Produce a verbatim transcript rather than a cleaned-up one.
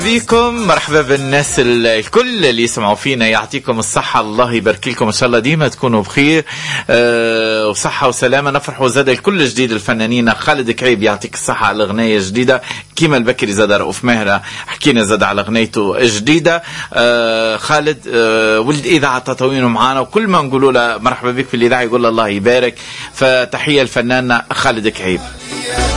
بيكم مرحبا بالناس الكل اللي يسمعوا فينا، يعطيكم الصحة، الله يبارك لكم إن شاء الله ديما تكونوا بخير أه وصحة وسلامة. نفرح وزاد الكل جديد الفنانين. خالد كعيب يعطيك الصحة على أغنية جديدة. كيما البكري زاد رؤوف مهرة حكينا زاد على أغنيته جديدة. أه خالد أه ولد إذاعة تطوين معانا، وكل ما نقولوا له مرحبا بك في الإذاعة يقول الله يبارك. فتحية الفنان خالد كعيب.